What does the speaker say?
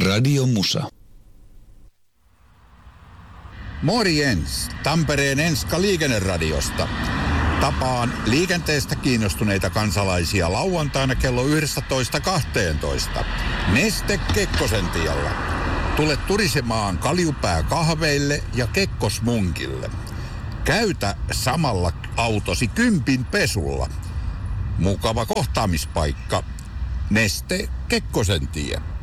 Radio Musa. Morjens, Tampereen Enska Liikenneradiosta. Tapaan liikenteestä kiinnostuneita kansalaisia lauantaina kello 11.12. Neste Kekkosen tiellä. Tule turisemaan Kaljupää kahveille ja Kekkosmunkille. Käytä samalla autosi kympin pesulla. Mukava kohtaamispaikka. Neste Kekkosen tie.